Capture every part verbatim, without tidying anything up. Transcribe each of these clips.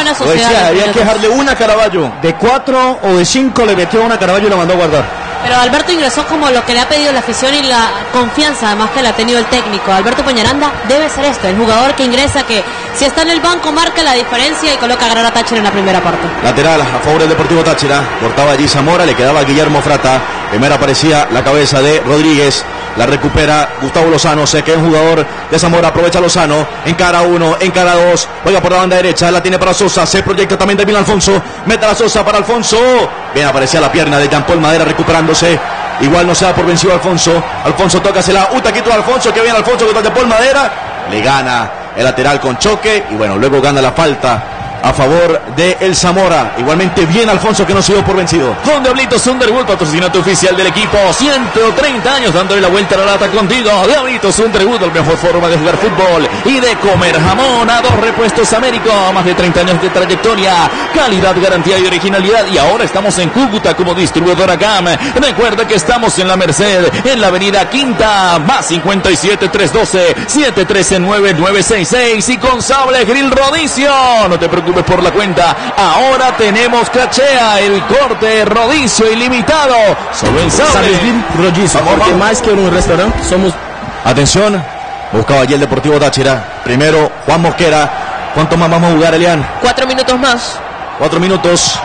buena sociedad. Decía, había que dejarle una a Caraballo. De cuatro o de cinco le metió una a Caraballo y la mandó a guardar. Pero Alberto ingresó como lo que le ha pedido la afición y la confianza además que le ha tenido el técnico. Alberto Peñaranda debe ser esto, el jugador que ingresa, que si está en el banco marca la diferencia y coloca a ganar a Táchira en la primera parte. Lateral a favor del Deportivo Táchira, cortaba allí Zamora, le quedaba Guillermo Frata. Primero aparecía la cabeza de Rodríguez, la recupera Gustavo Lozano, se queda un jugador de Zamora, aprovecha Lozano, encara uno, encara dos, juega por la banda derecha, la tiene para Sosa, se proyecta también de bien Alfonso, mete a la Sosa para Alfonso, bien aparecía la pierna de Jean Paul Madera recuperándose, igual no se da por vencido Alfonso, Alfonso tócasela, un taquito de Alfonso, que bien Alfonso contra Jean Paul Madera, le gana el lateral con choque y bueno, luego gana la falta a favor de el Zamora. Igualmente bien Alfonso, que no se dio por vencido. Con Diablitos Underwood, patrocinante oficial del equipo, ciento treinta años dándole la vuelta a la lata contigo. Diablitos Underwood, la mejor forma de jugar fútbol y de comer jamón. A dos repuestos Américo, más de treinta años de trayectoria, calidad, garantía y originalidad. Y ahora estamos en Cúcuta como distribuidora C A M. Recuerda que estamos en la Merced, en la avenida Quinta, más cincuenta y siete, trescientos doce, setecientos trece, noventa y nueve sesenta y seis. Y con Sable Grill Rodicio, no te preocupes por la cuenta, ahora tenemos cachea, el corte rodicio ilimitado, solo en Sable Grill Rodicio, porque más que un restaurante somos. Atención, buscaba allí el Deportivo Táchira, primero Juan Mosquera. ¿Cuánto más vamos a jugar, Elian? Cuatro minutos más. Cuatro minutos,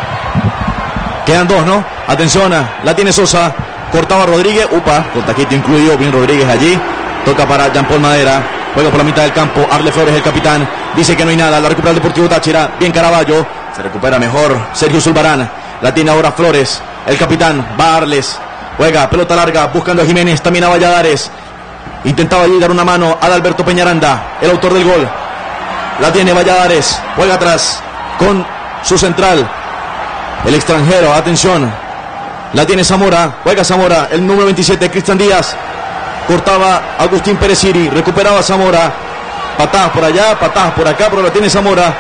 quedan dos, ¿no? Atención, la tiene Sosa, cortaba Rodríguez, upa, con taquito incluido, bien Rodríguez allí, toca para Jean Paul Madera. Juega por la mitad del campo, Arle Flores, el capitán, dice que no hay nada, la recupera el Deportivo Táchira, bien Caraballo, se recupera mejor Sergio Zulbarán, la tiene ahora Flores, el capitán, va Arles, juega, pelota larga, buscando a Jiménez, también a Valladares, intentaba allí dar una mano a Alberto Peñaranda, el autor del gol, la tiene Valladares, juega atrás, con su central, el extranjero, atención, la tiene Zamora, juega Zamora, el número veintisiete, Cristian Díaz, cortaba Agustín Pérez-Siri, recuperaba Zamora, patadas por allá, patadas por acá, pero la tiene Zamora,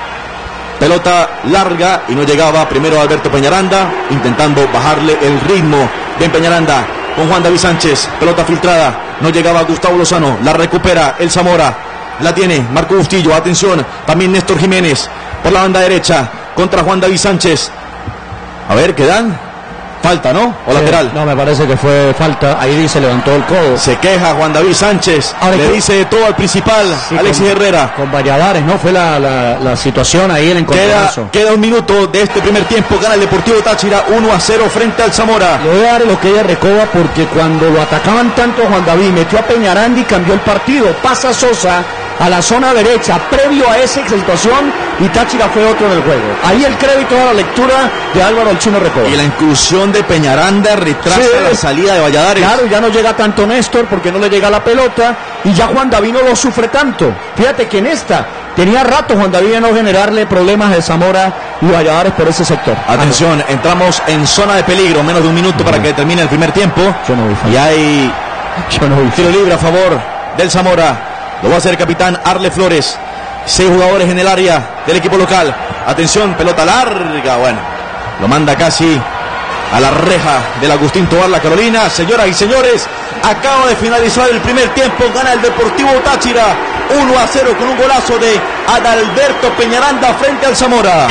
pelota larga y no llegaba, primero Alberto Peñaranda, intentando bajarle el ritmo, bien Peñaranda, con Juan David Sánchez, pelota filtrada, no llegaba Gustavo Lozano, la recupera el Zamora, la tiene Marco Bustillo, atención, también Néstor Jiménez, por la banda derecha, contra Juan David Sánchez, a ver, ¿qué dan? Falta, ¿no? O sí, lateral. No, me parece que fue falta. Ahí dice, levantó el codo. Se queja Juan David Sánchez. Ahora, le que... dice todo al principal, sí, Alexis con, Herrera. Con Valladares, ¿no? Fue la, la, la situación ahí, el encontronazo. Queda, queda un minuto de este primer tiempo. Gana el Deportivo Táchira uno a cero frente al Zamora. Le voy a dar lo que ella recoba porque cuando lo atacaban tanto Juan David, metió a Peñaranda y cambió el partido. Pasa Sosa a la zona derecha, previo a esa situación, y Táchira fue otro en el juego. Ahí el crédito a la lectura de Álvaro el Chino Recoba. Y la inclusión de Peñaranda retrasa sí, la salida de Valladares. Claro, ya no llega tanto Néstor porque no le llega la pelota, y ya Juan David no lo sufre tanto. Fíjate que en esta tenía rato Juan David de no generarle problemas de Zamora y Valladares por ese sector. Atención, ah, no. entramos en zona de peligro, menos de un minuto no. para que termine el primer tiempo. Yo no vi y hay Yo no vi tiro libre a favor del Zamora. Lo va a hacer el capitán Arle Flores. Seis jugadores en el área del equipo local. Atención, pelota larga. Bueno, lo manda casi a la reja del Agustín Tobar, la Carolina. Señoras y señores, acaba de finalizar el primer tiempo. Gana el Deportivo Táchira uno a cero con un golazo de Adalberto Peñaranda frente al Zamora.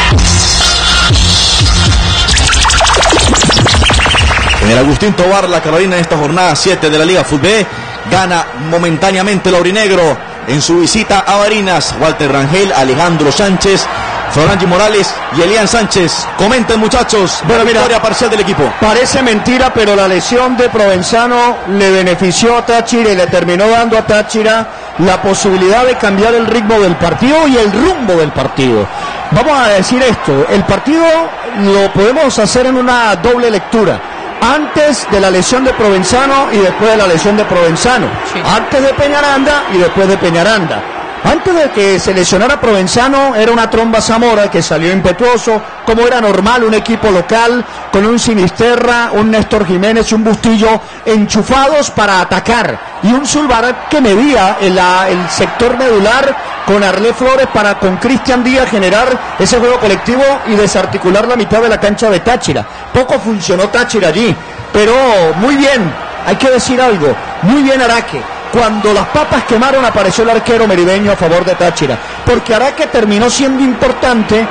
En el Agustín Tobar, la Carolina, en esta jornada siete de la Liga Fútbol, gana momentáneamente el aurinegro en su visita a Barinas. Walter Rangel, Alejandro Sánchez, Florangi Morales y Elian Sánchez. Comenten, muchachos, bueno, mira, victoria parcial del equipo. Parece mentira, pero la lesión de Provenzano le benefició a Táchira y le terminó dando a Táchira la posibilidad de cambiar el ritmo del partido y el rumbo del partido. Vamos a decir esto, el partido lo podemos hacer en una doble lectura. Antes de la lesión de Provenzano y después de la lesión de Provenzano. Sí. Antes de Peñaranda y después de Peñaranda. Antes de que se lesionara Provenzano era una tromba Zamora que salió impetuoso, como era normal un equipo local, con un Sinisterra, un Néstor Jiménez y un Bustillo enchufados para atacar. Y un Zulbarán que medía el, el sector medular con Arle Flores para con Cristian Díaz generar ese juego colectivo y desarticular la mitad de la cancha de Táchira. Poco funcionó Táchira allí, pero muy bien, hay que decir algo, muy bien Araque. Cuando las papas quemaron apareció el arquero merideño a favor de Táchira, porque Araque terminó siendo importante